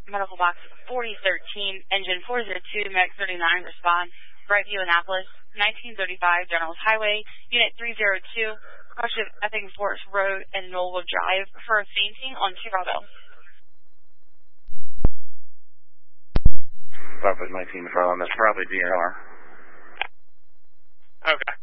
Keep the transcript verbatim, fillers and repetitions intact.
medical box forty thirteen, engine four zero two, medic thirty-nine, respond. Brightview, Annapolis, nineteen thirty-five, Generals Highway, Unit three zero two, cross of Epping Forest Road and Knollwood Drive for a fainting on two Bravo. Bravo nineteen, Farland, that's probably D N R. Okay.